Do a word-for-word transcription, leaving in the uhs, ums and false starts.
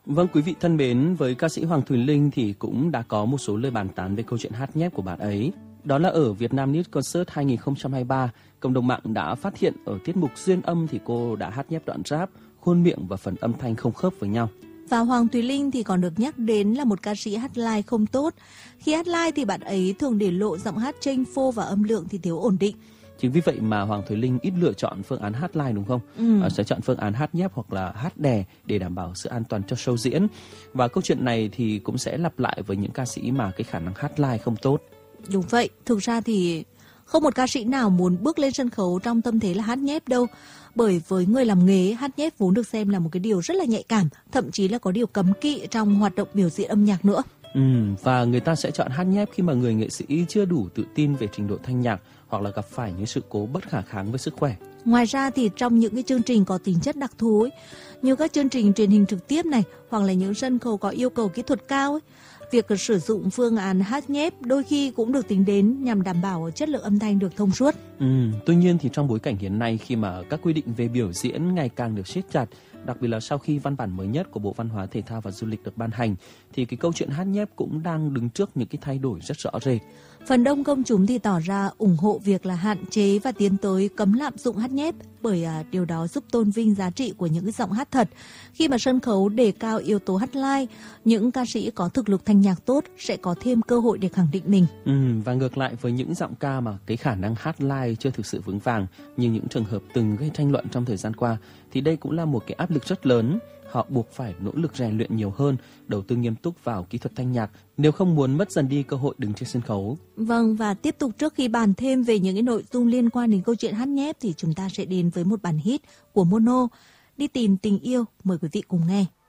Vâng, quý vị thân mến, với ca sĩ Hoàng Thùy Linh thì cũng đã có một số lời bàn tán về câu chuyện hát nhép của bạn ấy. Đó là ở Việt Nam News Concert hai không hai ba, cộng đồng mạng đã phát hiện ở tiết mục Duyên Âm thì cô đã hát nhép đoạn rap, khuôn miệng và phần âm thanh không khớp với nhau. Và Hoàng Thùy Linh thì còn được nhắc đến là một ca sĩ hát live không tốt. Khi hát live thì bạn ấy thường để lộ giọng hát chênh phô và âm lượng thì thiếu ổn định. Chính vì vậy mà Hoàng Thùy Linh ít lựa chọn phương án hát live đúng không? Ừ. À, sẽ chọn phương án hát nhép hoặc là hát đè để đảm bảo sự an toàn cho show diễn. Và câu chuyện này thì cũng sẽ lặp lại với những ca sĩ mà cái khả năng hát live không tốt. Đúng vậy, thực ra thì không một ca sĩ nào muốn bước lên sân khấu trong tâm thế là hát nhép đâu. Bởi với người làm nghề, hát nhép vốn được xem là một cái điều rất là nhạy cảm, thậm chí là có điều cấm kỵ trong hoạt động biểu diễn âm nhạc nữa. Ừ, và người ta sẽ chọn hát nhép khi mà người nghệ sĩ chưa đủ tự tin về trình độ thanh nhạc hoặc là gặp phải những sự cố bất khả kháng với sức khỏe. Ngoài ra thì trong những cái chương trình có tính chất đặc thù ấy, như các chương trình truyền hình trực tiếp này hoặc là những sân khấu có yêu cầu kỹ thuật cao ấy, việc sử dụng phương án hát nhép đôi khi cũng được tính đến nhằm đảm bảo chất lượng âm thanh được thông suốt. Ừ, tuy nhiên thì trong bối cảnh hiện nay khi mà các quy định về biểu diễn ngày càng được siết chặt, đặc biệt là sau khi văn bản mới nhất của Bộ Văn hóa Thể thao và Du lịch được ban hành, thì cái câu chuyện hát nhép cũng đang đứng trước những cái thay đổi rất rõ rệt. Phần đông công chúng thì tỏ ra ủng hộ việc là hạn chế và tiến tới cấm lạm dụng hát nhép, bởi à, điều đó giúp tôn vinh giá trị của những cái giọng hát thật. Khi mà sân khấu đề cao yếu tố hát live, những ca sĩ có thực lực thanh nhạc tốt sẽ có thêm cơ hội để khẳng định mình. Ừ, và ngược lại với những giọng ca mà cái khả năng hát live chưa thực sự vững vàng, như những trường hợp từng gây tranh luận trong thời gian qua, thì đây cũng là một cái áp lực rất lớn. Họ buộc phải nỗ lực rèn luyện nhiều hơn, đầu tư nghiêm túc vào kỹ thuật thanh nhạc nếu không muốn mất dần đi cơ hội đứng trên sân khấu. Vâng, và tiếp tục trước khi bàn thêm về những cái nội dung liên quan đến câu chuyện hát nhép thì chúng ta sẽ đến với một bản hit của Mono, Đi tìm tình yêu. Mời quý vị cùng nghe.